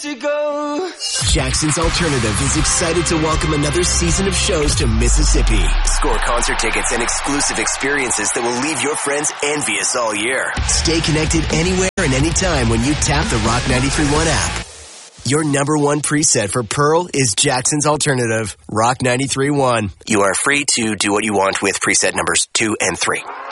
to go. Jackson's Alternative is excited to welcome another season of shows to Mississippi. Score concert tickets and exclusive experiences that will leave your friends envious all year. Stay connected anywhere and anytime when you tap the Rock 93.1 app. Your number one preset for Pearl is Jackson's Alternative, Rock 93.1. You are free to do what you want with preset numbers 2 and 3.